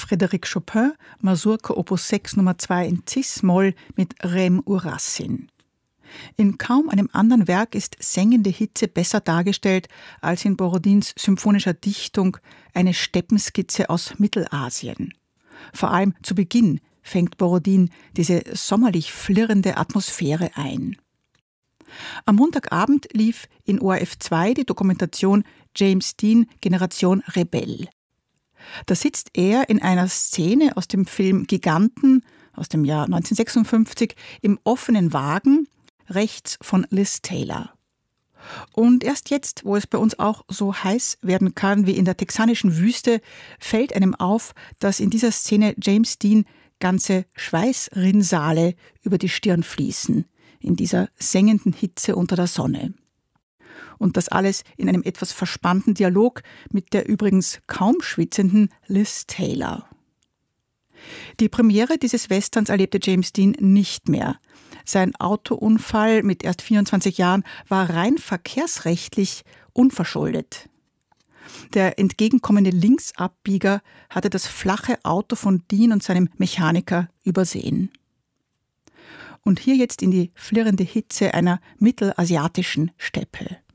Frédéric Chopin, Mazurka Opus 6 Nummer 2 in Cis-Moll mit Rem Urassin. In kaum einem anderen Werk ist sengende Hitze besser dargestellt als in Borodins symphonischer Dichtung eine Steppenskizze aus Mittelasien. Vor allem zu Beginn fängt Borodin diese sommerlich flirrende Atmosphäre ein. Am Montagabend lief in ORF 2 die Dokumentation James Dean – Generation Rebell. Da sitzt er in einer Szene aus dem Film Giganten aus dem Jahr 1956 im offenen Wagen rechts von Liz Taylor. Und erst jetzt, wo es bei uns auch so heiß werden kann wie in der texanischen Wüste, fällt einem auf, dass in dieser Szene James Dean ganze Schweißrinnsale über die Stirn fließen, in dieser sengenden Hitze unter der Sonne. Und das alles in einem etwas verspannten Dialog mit der übrigens kaum schwitzenden Liz Taylor. Die Premiere dieses Westerns erlebte James Dean nicht mehr. Sein Autounfall mit erst 24 Jahren war rein verkehrsrechtlich unverschuldet. Der entgegenkommende Linksabbieger hatte das flache Auto von Dean und seinem Mechaniker übersehen. Und hier jetzt in die flirrende Hitze einer mittelasiatischen Steppe.